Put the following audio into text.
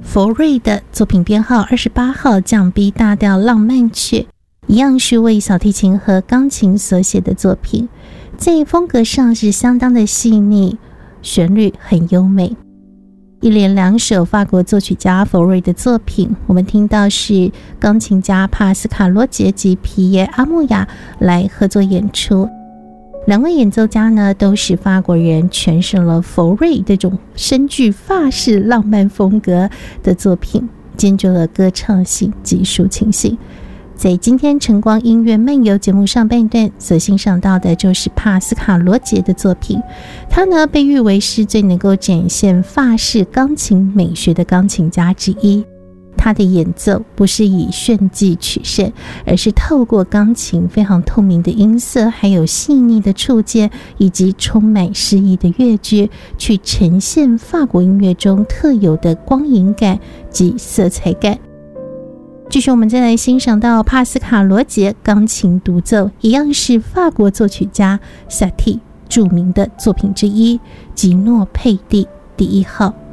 佛瑞的作品编号28号降 B 大调浪漫曲，一样是为小提琴和钢琴所写的作品，在风格上是相当的细腻，旋律很优美。一连2首法国作曲家佛瑞的作品，我们听到是钢琴家帕斯卡罗杰及皮耶阿穆亚来合作演出。2位演奏家呢都是法国人，诠释了佛瑞这种深具法式浪漫风格的作品，兼具了歌唱性及抒情性。在今天晨光音乐漫游节目上半段所欣赏到的就是帕斯卡罗杰的作品，他呢被誉为是最能够展现法式钢琴美学的钢琴家之一。他的演奏不是以炫技取胜，而是透过钢琴非常透明的音色，还有细腻的触键，以及充满诗意的乐句，去呈现法国音乐中特有的光影感及色彩感。继续我们再来欣赏到帕斯卡罗杰钢琴独奏，一样是法国作曲家萨蒂著名的作品之一，吉诺佩蒂第1号。